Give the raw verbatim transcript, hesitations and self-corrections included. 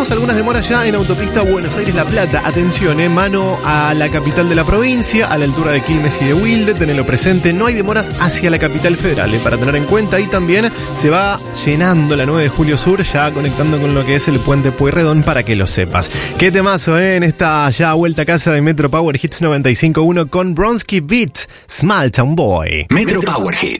tenemos algunas demoras ya en autopista Buenos Aires-La Plata. Atención, eh, mano a la capital de la provincia, a la altura de Quilmes y de Wilde, tenelo presente. No hay demoras hacia la capital federal, eh, para tener en cuenta. Y también se va llenando la nueve de Julio Sur, ya conectando con lo que es el puente Pueyrredón, para que lo sepas. Qué temazo, eh, en esta ya vuelta a casa de Metro Power Hits noventa y cinco punto uno con Bronski Beat, Small Town Boy. Metro Power Hits.